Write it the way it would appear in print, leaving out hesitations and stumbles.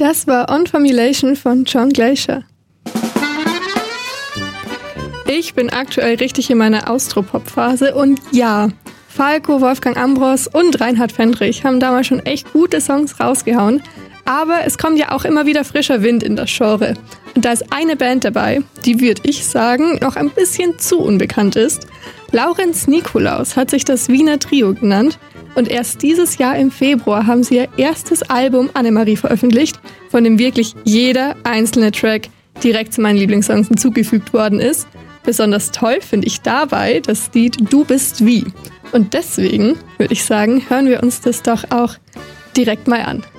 Das war On Formulation von John Glacier. Ich bin aktuell richtig in meiner Austropop-Phase und ja, Falco, Wolfgang Ambros und Reinhard Fendrich haben damals schon echt gute Songs rausgehauen, aber es kommt ja auch immer wieder frischer Wind in das Genre. Und da ist eine Band dabei, die, würde ich sagen, noch ein bisschen zu unbekannt ist. Laurenz Nikolaus hat sich das Wiener Trio genannt und erst dieses Jahr im Februar haben sie ihr erstes Album Annemarie veröffentlicht, von dem wirklich jeder einzelne Track direkt zu meinen Lieblingssongs hinzugefügt worden ist. Besonders toll finde ich dabei das Lied Du bist wie. Und deswegen würde ich sagen, hören wir uns das doch auch direkt mal an.